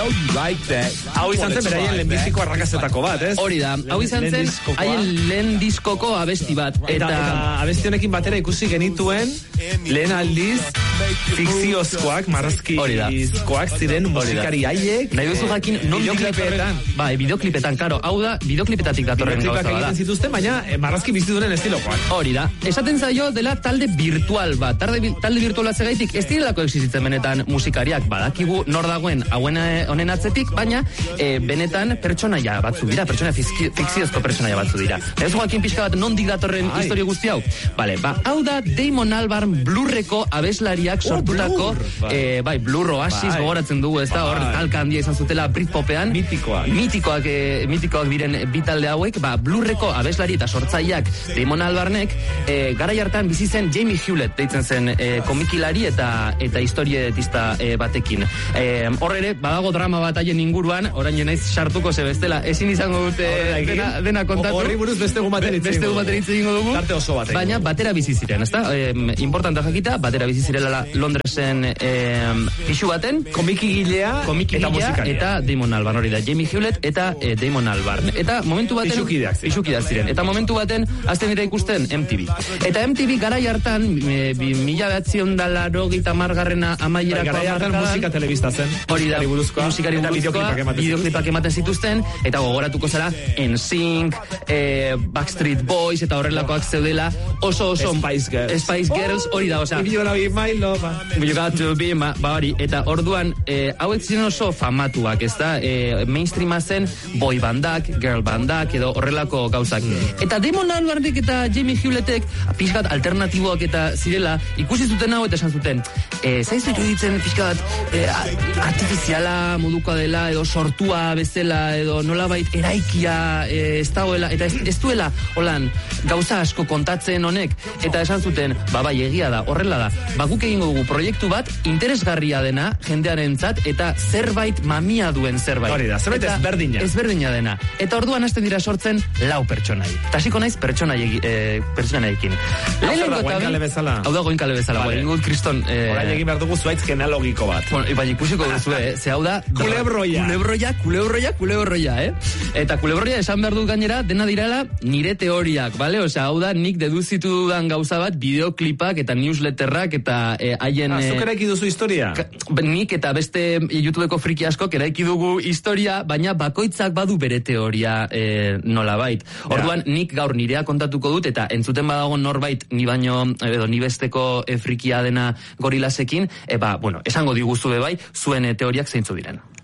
Hau izan zen beraien lehenbiziko arrakazetako bat, ez? Hori da, hau izan zen haien lehen diskoko abesti bat. Eta abesti honekin batera ikusi genituen lehen aldiz fikziozkoak, marrazkizkoak ziren musikari haiek. Nahi duzu jakin non bideoklipetan. Bai, bideoklipetan, karo. Hau da, bideoklipetatik datorren gauza bada. Egiten zituzten, baina marrazki bizidunen estilokoak. Hori da. Esaten zaio dela talde virtual bat. Talde virtuala zegaitik ez direlako existitzen benetan musikariak. Badakigu nor dagoen honen atzetik, baina benetan pertsonaia batzu dira, fikziozko pertsonaia batzu dira. Ez joakin pixka bat nondik datorren historia guzti hau? Bale, hau da Damon Albarn Blurreko abeslariak sortutako, Blur Oasis gogoratzen dugu, ez da, hor talka handia izan zutela Britpopean. Mitikoak diren bitalde hauek, Blurreko abeslari eta sortzaileak Damon Albarnek, garai hartan bizi zen Jamie Hewlett deitzen zen komikilari eta historietista batekin. Hor ere, badago drama bat haien inguruan, orain naiz sartuko ze bestela, ezin izango dute dena kontatu. Horri buruz beste egun batera hitz egingo dugu. Tarte oso bat. Baina batera bizi ziren, ezta? Importanta jakita, batera bizi zirela Londresen pisu baten, komikigilea eta Damon Albarn, hori da, Jamie Hewlett eta Damon Albarn. Eta momentu baten pisukideak ziren. Eta momentu baten azten dira ikusten MTV. Eta MTV garai hartan 1980 amaierako garai hartan musika telebista zen. Hori da, musikari buruzkoa, bideoklipak ematen zituzten, eta gogoratuko zara NSYNC, Backstreet Boys, eta horrelakoak zeudela oso Spice Girls, hori da, oza. You gotta be my lover. You got to be my, hori. Eta orduan, hauek ziren oso famatuak, ez da? Mainstreama zen boy bandak, girl bandak, edo horrelako gauzak. Eta Damon Albarnek eta Jamie Hewlettek pixkat alternatiboak eta zirela, ikusi zuten hau eta esan zuten, zaizu iruditzen pixkat artifiziala modukoa dela, edo sortua bezala, edo nolabait eraikia ez dagoela, eta ez duela holan gauza asko kontatzen honek, eta esan zuten, bai, egia da, horrela da, guk egingo dugu proiektu bat interesgarria dena jendearentzat eta zerbait mamia duen zerbait. Hori da, zerbait ezberdina dena. Eta orduan hasten dira sortzen 4 pertsonai. Tasiko naiz pertsonaiekin. Hau da goinkale bezala. Ingut kriston... Horain egin behar dugu zuaitz genalogiko bat. Baina ikusiko duzu, ze hau da... Kulebroia, Eta kulebroia esan behar dut gainera, dena direla nire teoriak, bale? Osea, hau da nik deduzitu dudan gauza bat, bideoklipak eta newsletterrak eta haien... Zuk eraiki duzu historia? Nik eta beste YouTubeko friki askok eraiki dugu historia, baina bakoitzak badu bere teoria nolabait. Orduan, nik gaur nirea kontatuko dut, eta entzuten badago norbait ni baino, edo ni besteko frikia dena gorilasekin, esango diguzu bai, zuen teoriak zeintzu diren.